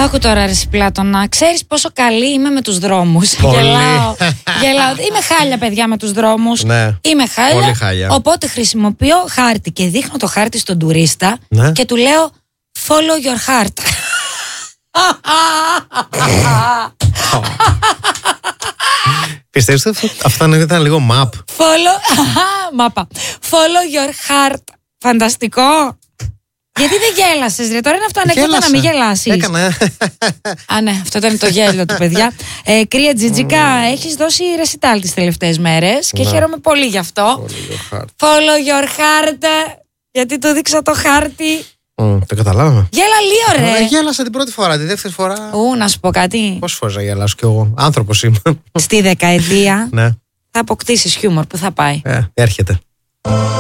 Άκου τώρα ρε Πλάτωνα, ξέρεις πόσο καλή είμαι με τους δρόμους. Γελάω. Είμαι χάλια παιδιά με τους δρόμους. Ναι. Είμαι χάλια. Πολύ χάλια. Οπότε χρησιμοποιώ χάρτη και δείχνω το χάρτη στον τουρίστα, ναι. Και του λέω follow your heart. Πιστεύεις ότι αυτά ήταν λίγο map? Μάπα. Follow your heart. Φανταστικό. Γιατί δεν γέλασες ρε? Τώρα είναι αυτό ανέκδοτο να μην γελάσεις. Έκανα. Α ναι, αυτό ήταν το γέλιο του παιδιά. Κρύα Τζιτζικά, έχεις δώσει ρεσιτάλ τις τελευταίες μέρες και χαίρομαι πολύ γι' αυτό. Follow your heart. Γιατί του δείξα το χάρτη. Το καταλάβαμε. Γέλα λίγο ρε. Γέλασα την πρώτη φορά, τη δεύτερη φορά. Να σου πω κάτι. Πόσες φορές να γελάσω κι εγώ? Άνθρωπος είμαι. Στη δεκαετία ναι. θα αποκτήσεις χιούμορ που θα πάει. Έρχεται.